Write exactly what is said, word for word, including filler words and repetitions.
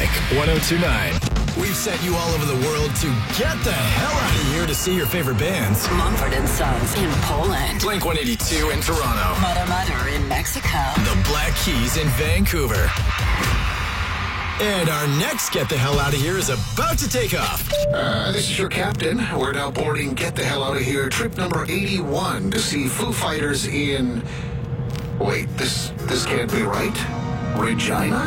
Classic one oh two point nine. We've sent you all over the world to get the hell out of here to see your favorite bands. Mumford and Sons in Poland. Blink one eighty-two in Toronto. Mother Mother in Mexico. The Black Keys in Vancouver. And our next Get the Hell Out of Here is about to take off. Uh, this is your captain. We're now boarding Get the Hell Out of Here, trip number eighty-one, to see Foo Fighters in... Wait, this this can't be right. Regina?